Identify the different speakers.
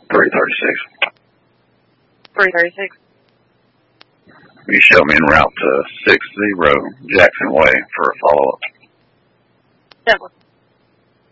Speaker 1: 336.
Speaker 2: 336.
Speaker 1: You show me en route to 60 Jackson Way for a follow-up.
Speaker 2: 7.